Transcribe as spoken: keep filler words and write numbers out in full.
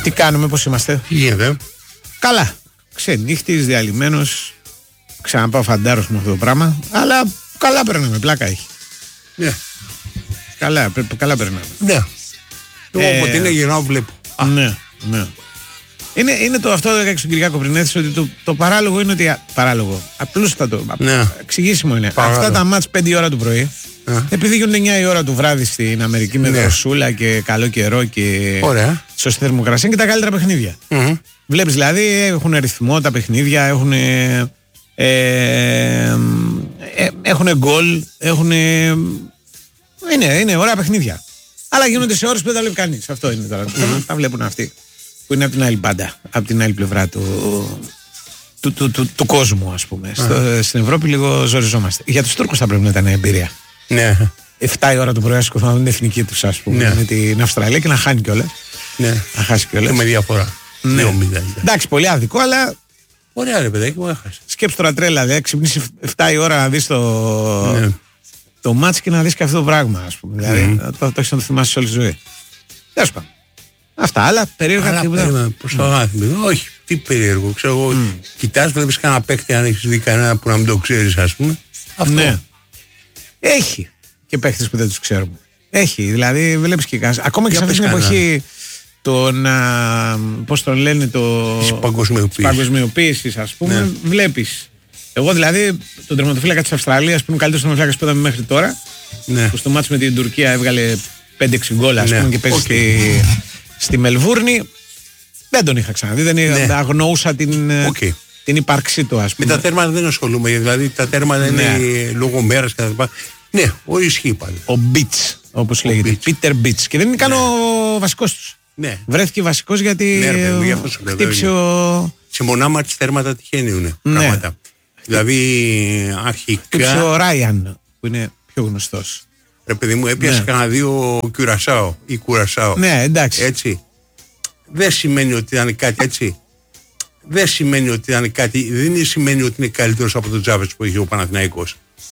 Τι κάνουμε, πώς είμαστε? Τι γίνεται? Καλά. Ξενύχτης, διαλυμένος. Ξαναπάω φαντάρος με αυτό το πράγμα. Αλλά καλά περνάμε, πλάκα έχει. Ναι. Καλά, καλά περνάμε. Ναι. Εγώ Ε, όποτε είναι γυρνάω βλέπω. Α. Ναι, ναι. Είναι, είναι το αυτό που έλεγα στον Κυριάκο πριν έρθεις, ότι το, το παράλογο είναι ότι. Παράλογο. Απλούστατο. Ναι. Εξηγήσιμο είναι. Παράλογο. Αυτά τα μάτς πέντε η ώρα του πρωί. Ναι. Επειδή γίνονται εννιά η ώρα του βράδυ στην Αμερική με Ναι. δροσούλα και καλό καιρό και Ωραία. σωστή θερμοκρασία και τα καλύτερα παιχνίδια. Mm-hmm. Βλέπεις δηλαδή έχουν ρυθμό τα παιχνίδια, έχουν. Ε, ε, έχουν γκολ, έχουν. Είναι, είναι ωραία παιχνίδια. Αλλά γίνονται σε ώρες που δεν τα βλέπει κανείς. Αυτό είναι τώρα. Mm-hmm. Τα βλέπουν αυτοί. Που είναι από την άλλη μπάντα. Από την άλλη πλευρά του, του, του, του, του κόσμου, ας πούμε. Mm-hmm. Στο, στην Ευρώπη λίγο ζοριζόμαστε. Για τους Τούρκους θα πρέπει να ήταν εμπειρία. Ναι. εφτά η ώρα το πρωί να σηκωθούν να δουν την εθνική τους, ας πούμε. Ναι. Με την Αυστραλία και να χάνει κιόλας. Ναι. Να χάσει κιόλας. Και με διαφορά. Ναι. δύο μηδέν. Εντάξει, πολύ άδικο, αλλά. Ωραία, ρε παιδάκι μου, έχασε. Σκέψου τώρα τρέλα. Δηλαδή, ξυπνήσει εφτά η ώρα να δεις το. Ναι. Το μάτς και να δεις και αυτό το πράγμα, ας πούμε. Δηλαδή, Mm. το, το έχεις να το θυμάσαι όλη τη ζωή. Τέλος πάντων. Αυτά, άλλα περίεργα Αλλά τίποτα. περίμενα προς το αγάπη. Όχι, τι περίεργο. Ξέρω εγώ, Mm. κοιτάς, βλέπεις κανένα παίκτη, αν έχεις δει κανένα που να μην το ξέρεις, ας πούμε. Αυτό. Ναι. Έχει και παίχτες που δεν τους ξέρουμε. Έχει, δηλαδή βλέπεις και κανένας. Ακόμα και Για σε αυτή την πες εποχή των. Α, πώς τον λένε, το. Της παγκοσμιοποίησης. Παγκοσμιοποίησης, ας πούμε, Ναι. βλέπεις. Εγώ δηλαδή τον τερματοφύλακα της Αυστραλίας, που είναι ο καλύτερος τερματοφύλακας που είδαμε μέχρι τώρα. Ναι. Που στο μάτς με την Τουρκία έβγαλε πέντε έξι γκολ, ας Ναι. πούμε, και παίζει Okay. στη, στη Μελβούρνη. Δεν τον είχα ξαναδεί, δεν Ναι. αγνοούσα την, Okay. την ύπαρξή του, ας Με πούμε. τα τέρματα δεν ασχολούμαι, δηλαδή τα τέρματα Ναι. είναι λόγω μέρας και τα λοιπά. Ναι, ο ισχύει πάλι. Ο Μπιτς, όπως λέγεται. Μπιτς. Πίτερ Μπιτς. Και δεν είναι καν ο βασικός τους. Ναι. Βρέθηκε βασικός γιατί Ναι, ρε παιδί μου, γι' αυτό σου λέω, χτύπησε δεν ο. Σε μονάμα τις τέρματα τυχαίνουν Ναι. πράγματα. Δηλαδή Χτύπησε αρχικά, ο Ράιαν, που είναι πιο γνωστός. ρε παιδί μου, έπιασε Ναι. κανένα δύο Κουρασάο ή Κουρασάο. Ναι, εντάξει. Έτσι. Δεν σημαίνει ότι ήταν κάτι έτσι. Δεν σημαίνει ότι ήταν κάτι. Δεν σημαίνει ότι είναι καλύτερος από τον Τζάβετς που είχε ο Παναθηναϊκός.